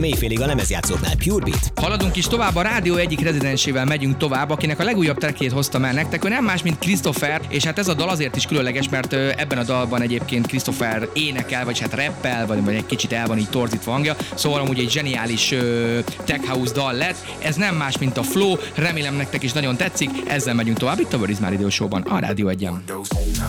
Mélyfélig a lemezjátszóknál Pure Beat. Haladunk is tovább, a rádió egyik rezidensével megyünk tovább, akinek a legújabb trackjét hoztam el nektek, ő nem más, mint Christopher, és hát ez a dal azért is különleges, mert ebben a dalban egyébként Christopher énekel, vagy hát rappel, vagy egy kicsit el van így torzítva hangja, szóval amúgy egy zseniális tech house dal lett, ez nem más, mint a Flow, remélem nektek is nagyon tetszik, ezzel megyünk tovább itt a Where is My Radio Show-ban, a Rádió 1-en.